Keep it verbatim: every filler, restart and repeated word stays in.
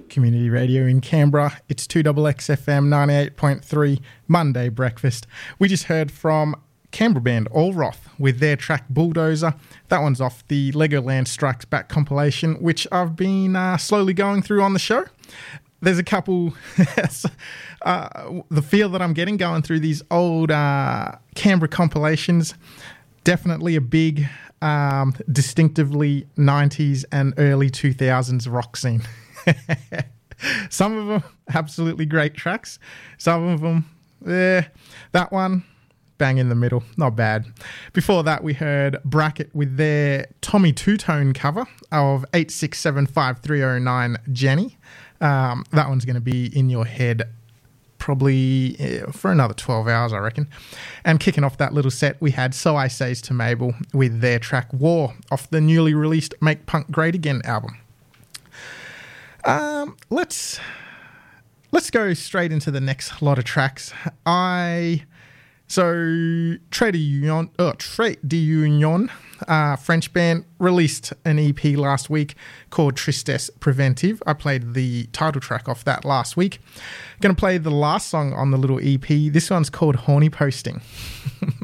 Community Radio in Canberra. It's two X X F M ninety-eight point three Monday Breakfast. We just heard from Canberra band Allroth with their track Bulldozer. That one's off the Legoland Strikes Back compilation, which I've been uh, slowly going through on the show. There's a couple, uh, the feel that I'm getting going through these old uh, Canberra compilations, definitely a big, um, distinctively nineties and early two thousands rock scene. Some of them, absolutely great tracks. Some of them, eh, that one, bang in the middle, not bad. Before that, we heard Bracket with their Tommy Two-Tone cover of eight six seven five three oh nine Jenny. Um, that one's going to be in your head probably uh, for another twelve hours, I reckon. And kicking off that little set, we had So I Says to Mabel with their track War off the newly released Make Punk Great Again album. Um, let's let's go straight into the next lot of tracks. I so Trait d'Union, oh, Trait d'Union, uh, French band, released an E P last week called Tristesse Preventive. I played the title track off that last week. Going to play the last song on the little E P. This one's called Horny Posting.